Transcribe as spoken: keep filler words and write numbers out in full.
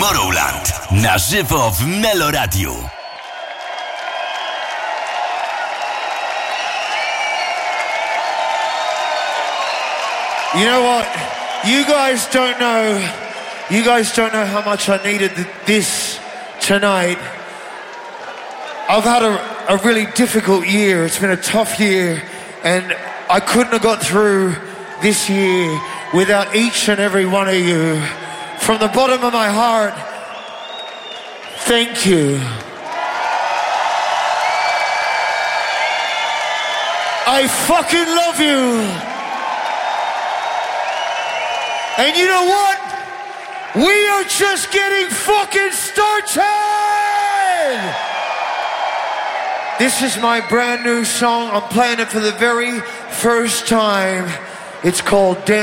Tomorrowland na żywo w Meloradiu. You know what? You guys don't know, you guys don't know how much I needed this tonight. I've had a, a really difficult year. It's been a tough year, and I couldn't have got through this year without each and every one of you. From the bottom of my heart, thank you. I fucking love you. And you know what? We are just getting fucking started! This is my brand new song. I'm playing it for the very first time. It's called Dance.